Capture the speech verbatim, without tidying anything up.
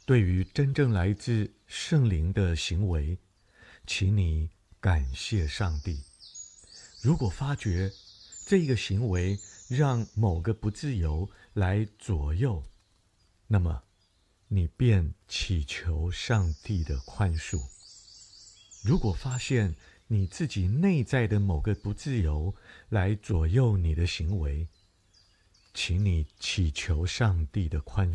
对于真正来自圣灵的行为，请你感谢上帝。如果发觉这个行为让某个不自由来左右，那么你便祈求上帝的宽恕。如果发现你自己内在的某个不自由来左右你的行为，请你祈求上帝的宽